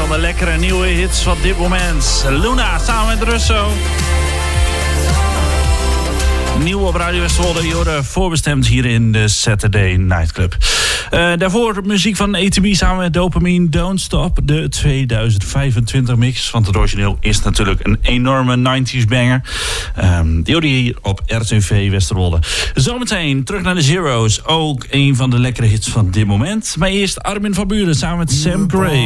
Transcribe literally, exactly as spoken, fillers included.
van de lekkere nieuwe hits van dit moment. Luna samen met Russo. Nieuw op Radio Westerwolde, Jorden voorbestemd hier in de Saturday Night Club. Uh, daarvoor muziek van A T B samen met Dopamine, Don't Stop. De tweeduizend vijfentwintig mix, want het origineel is natuurlijk een enorme nineties banger. Um, Jorden hier op R T V Westerwolde. Zometeen terug naar de Zero's, ook een van de lekkere hits van dit moment. Maar eerst Armin van Buuren samen met Sam Gray.